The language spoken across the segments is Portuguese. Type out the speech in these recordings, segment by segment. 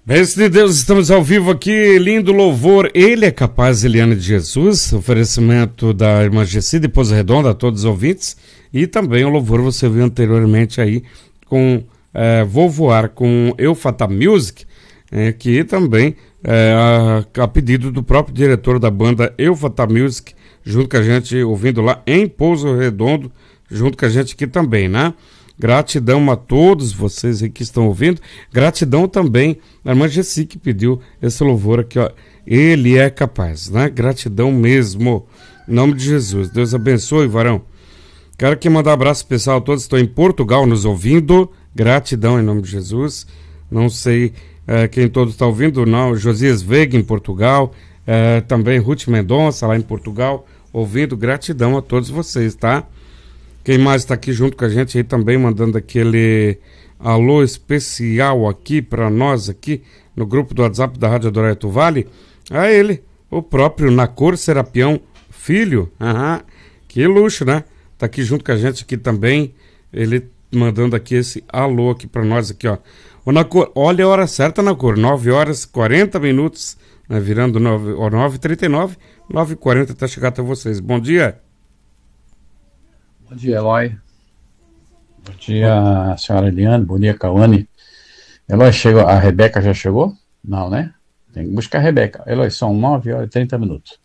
Bênção de Deus, estamos ao vivo aqui, lindo louvor, Ele é Capaz, Eliane de Jesus, oferecimento da irmã Gessi de Pouso Redondo a todos os ouvintes, e também o louvor você viu anteriormente aí com Vou Voar com Eufata Music, que também a pedido do próprio diretor da banda Eufata Music, junto com a gente, ouvindo lá em Pouso Redondo, junto com a gente aqui também, né? Gratidão a todos vocês aí que estão ouvindo. Gratidão também à irmã Gessi que pediu esse louvor aqui, ó. Ele é capaz, né? Gratidão mesmo. Em nome de Jesus. Deus abençoe, varão. Quero aqui mandar um abraço especial a todos que estão em Portugal nos ouvindo. Gratidão em nome de Jesus. Não sei quem todos está ouvindo, não. Josias Veiga em Portugal. Também Ruth Mendonça lá em Portugal. Ouvindo. Gratidão a todos vocês, tá? Quem mais está aqui junto com a gente aí também, mandando aquele alô especial aqui para nós aqui no grupo do WhatsApp da Rádio Adorai do Vale. A ele, o próprio Nacor Serapião Filho. Que luxo, né? Tá aqui junto com a gente aqui também. Ele mandando aqui esse alô aqui para nós aqui, ó. O Nacor, olha a hora certa, Nacor. 9 horas 40 minutos, né? Virando 9h39, 9h40 até chegar até vocês. Bom dia. Bom dia, Eloy. Bom dia, senhora Eliane. Bom dia, Cauane. Eloy, chegou. A Rebeca já chegou? Não, né? Tem que buscar a Rebeca. Eloy, são 9h30.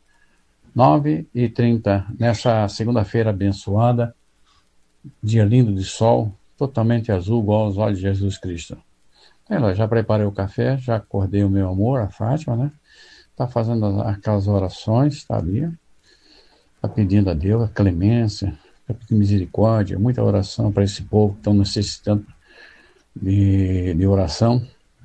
9h30, nessa segunda-feira abençoada, dia lindo de sol, totalmente azul, igual aos olhos de Jesus Cristo. Eloy, já preparei o café, já acordei o meu amor, a Fátima, né? Tá fazendo aquelas orações, tá ali. Tá pedindo a Deus a clemência, a misericórdia, muita oração para esse povo que estão necessitando de oração.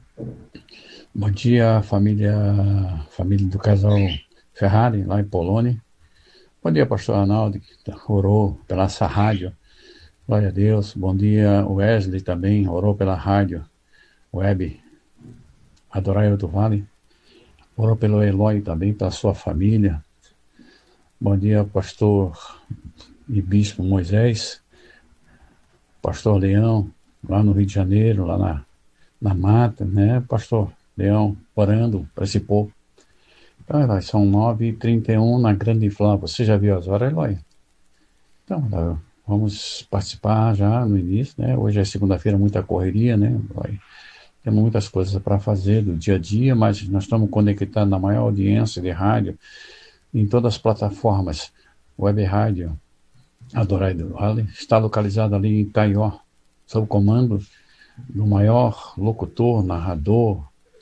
Bom dia, família do casal Ferrari, lá em Polônia. Bom dia, pastor Arnaldo, que orou pela essa rádio. Glória a Deus. Bom dia, Wesley também, orou pela rádio web Adorai do Vale. Orou pelo Eloy também, pela sua família. Bom dia, pastor e bispo Moisés, pastor Leão, lá no Rio de Janeiro, lá na mata, né, pastor Leão, orando para esse povo. Então, Eloy, são 9h31 na Grande Flávia. Você já viu as horas, Eloy? Então, vamos participar já no início, né? Hoje é segunda-feira, muita correria, né, Eloy? Temos muitas coisas para fazer do dia a dia, mas nós estamos conectados na maior audiência de rádio em todas as plataformas. Web Rádio Adorai do Vale está localizado ali em Itaió, sob o comando do maior locutor, narrador,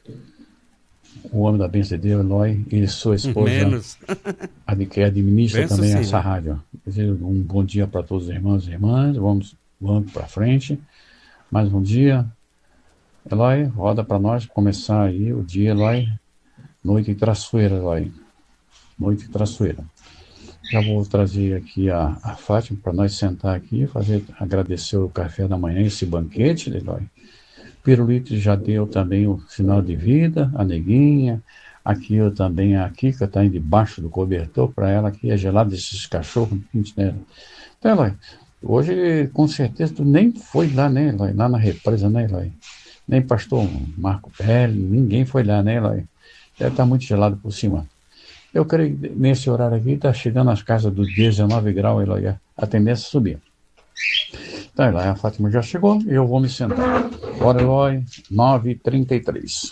o homem da bênção de Deus, Eloy, e sua esposa, que administra benção também essa rádio. Um bom dia para todos os irmãos e irmãs. Vamos para frente. Mais um dia. Eloy, roda para nós começar aí o dia, Eloy. Noite traiçoeira, Eloy. Noite traiçoeira. Já vou trazer aqui a Fátima para nós sentar aqui, agradecer o café da manhã, esse banquete, Eloy. Pirulito já deu também o sinal de vida, a neguinha. Aqui eu também, a Kika está debaixo do cobertor, para ela aqui é gelado desses cachorros. Né? Então, Eloy, hoje com certeza tu nem foi lá, né, Eloy? Lá na represa, né, Eloy? Nem pastor Marco Pérez, ninguém foi lá, né, Eloy? Deve estar muito gelado por cima. Eu creio que nesse horário aqui está chegando às casas dos 19 graus, Eloy, a tendência a subir. Então, Eloy, a Fátima já chegou e eu vou me sentar. Bora, Eloy, 9h33.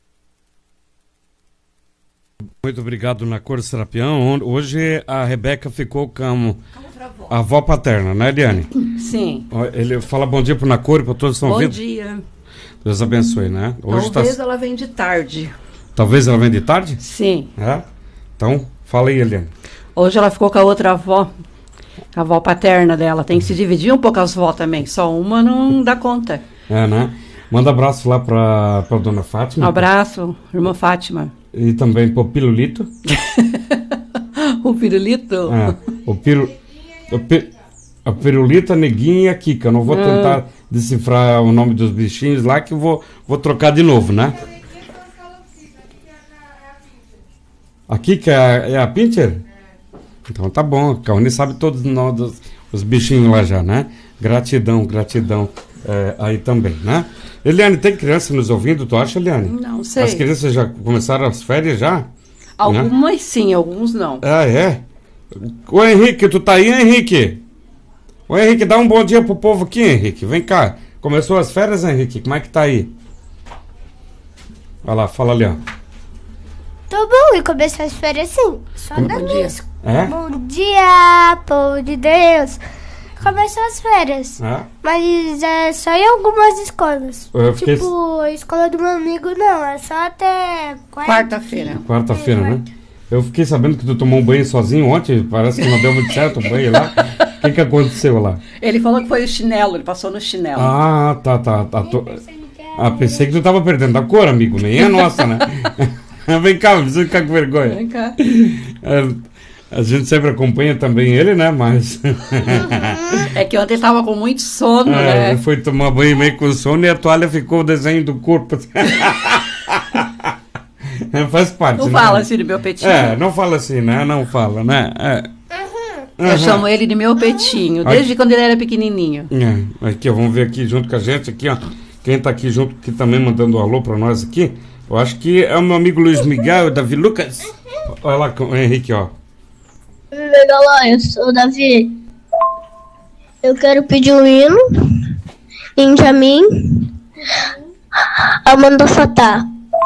Muito obrigado, Nacor Serapião. Hoje a Rebeca ficou com a avó paterna, né, Eliane? Sim. Ele fala bom dia pro Nacor, para todos que estão ouvindo. Bom dia. Deus abençoe, né? Hoje Talvez ela vem de tarde. Talvez ela venha de tarde? Sim. Então, fala aí, Eliane. Hoje ela ficou com a outra avó, a avó paterna dela. Tem que se dividir um pouco as vó também. Só uma não dá conta. Né? Manda abraço lá pra dona Fátima. Abraço, irmã Fátima. E também pro Pirulito. O Pirulito? A Pirulita, a Neguinha e a Kika. Eu não vou tentar decifrar o nome dos bichinhos lá, que eu vou trocar de novo, né? A Kika é a Pincher? Então tá bom, a Caone sabe todos os bichinhos lá já, né? Gratidão, gratidão. aí também, né? Eliane, tem criança nos ouvindo, tu acha, Eliane? Não sei. As crianças já começaram as férias já? Algumas né? Sim, alguns não. Ah, é? Ô Henrique, tu tá aí, Henrique? Ô Henrique, dá um bom dia pro povo aqui, Henrique. Vem cá. Começou as férias, Henrique? Como é que tá aí? Olha lá, fala ali, ó. Tô bom, e começou as férias sim. Só Bom da dia. minha. É? Bom dia, povo de Deus. Começou as férias. É? Mas é só em algumas escolas. Eu fiquei- Tipo, a escola do meu amigo não. É só até Quarta-feira. Quarta-feira, né? Eu fiquei sabendo que tu tomou um banho sozinho ontem. Parece que não deu muito certo o banho lá. O que aconteceu lá? Ele falou que foi o chinelo, ele passou no chinelo. Ah, tá. Pensei que tu tava perdendo a cor, amigo. Nem é nossa, né? Vem cá, não precisa ficar com vergonha. Vem cá. A gente sempre acompanha também ele, né? Mas. É que ontem ele tava com muito sono, né? Ele foi tomar banho meio com sono e a toalha ficou o desenho do corpo. Faz parte. Não né? fala assim do meu petinho. Não fala assim, né? Não fala, né? Eu chamo ele de meu petinho, desde quando ele era pequenininho. Aqui, ó, vamos ver aqui junto com a gente, aqui, ó. Quem tá aqui junto, que também mandando um alô pra nós aqui, eu acho que é o meu amigo Luiz Miguel, o Davi Lucas. Olha lá com o Henrique, ó. Legal, eu sou o Davi. Eu quero pedir um hino. Injamin. Amanda Fatah.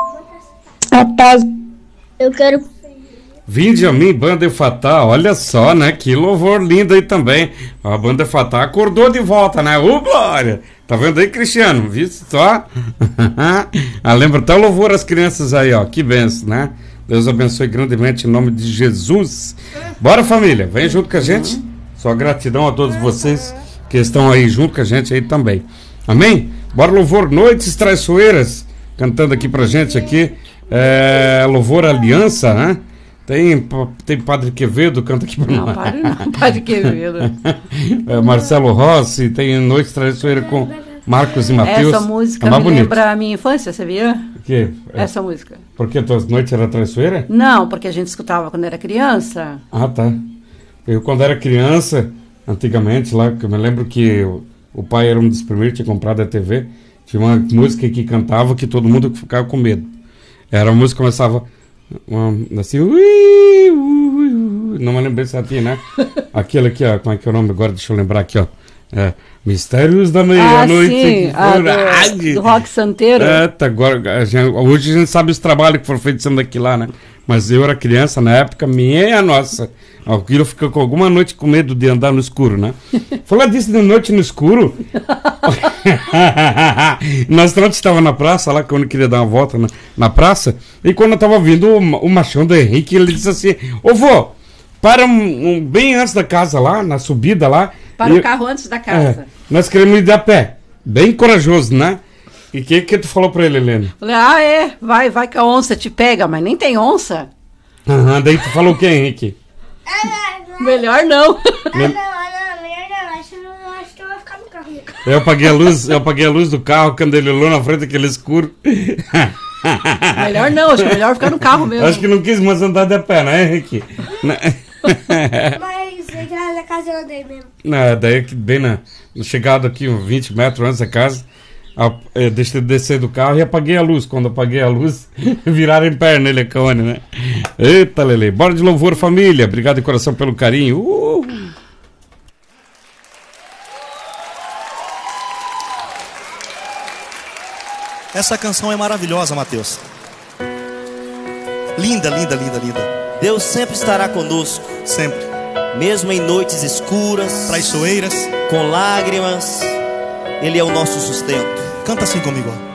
Eu quero. Vinde a mim, Banda Fatah, olha só, né? Que louvor lindo aí também. A Banda Fatah acordou de volta, né? Ô, glória! Tá vendo aí, Cristiano? Viu só? Lembra até o louvor às crianças aí, ó. Que benção, né? Deus abençoe grandemente em nome de Jesus. Bora, família, vem junto com a gente. Só gratidão a todos vocês que estão aí junto com a gente aí também. Amém? Bora, louvor Noites Traiçoeiras, cantando aqui pra gente aqui. Louvor Aliança, né? Tem Padre Quevedo, canta aqui pra nós. Não, padre não, Padre Quevedo. Marcelo Rossi, tem Noites Traiçoeiras com Marcos e Mateus. Essa música é mais me bonito. lembra a minha infância, sabia? Que? Essa música. Porque tuas noites eram traiçoeiras? Não, porque a gente escutava quando era criança. Ah, tá. Eu, quando era criança, antigamente, lá, que eu me lembro que o pai era um dos primeiros que tinha comprado a TV, tinha uma música que cantava que todo mundo ficava com medo. Era a música que começava assim, não me lembro se tinha, né? Aquele aqui, ó, como é que é o nome agora? Deixa eu lembrar aqui, ó. Mistérios da Meia-Noite. Sim, do Rock Santeiro. Agora, hoje a gente sabe os trabalhos que foram feitos sendo aqui lá, né? Mas eu era criança, na época, minha nossa. Aquilo fica com alguma noite com medo de andar no escuro, né? Falar disso de noite no escuro. Nós estava na praça lá, quando eu queria dar uma volta na praça. E quando eu tava vindo o machão do Henrique, ele disse assim: ô vô, para bem antes da casa lá, na subida lá. Para o carro antes da casa. Nós queremos ir a pé. Bem corajoso, né? E o que tu falou pra ele, Helena? Falei, vai que a onça te pega, mas nem tem onça. Daí tu falou o que, Henrique? Melhor não. Melhor não. Acho que eu vou ficar no carro. Eu apaguei a luz do carro quando ele olhou na frente daquele escuro. Melhor não, acho que é melhor ficar no carro mesmo. Acho que não quis mais andar de pé, né, Henrique? Mas lá na casa eu andei mesmo. Daí bem na chegada aqui, uns 20 metros antes da casa, deixei de descer do carro e apaguei a luz. Quando apaguei a luz, viraram em perna ele, Cone, né? Eita, Lele. Bora de louvor, família. Obrigado de coração pelo carinho. Essa canção é maravilhosa, Mateus. Linda, linda, linda, linda. Deus sempre estará conosco, Sempre. mesmo em noites escuras, Traiçoeiras. com lágrimas, Ele é o nosso sustento. Canta assim comigo, ó.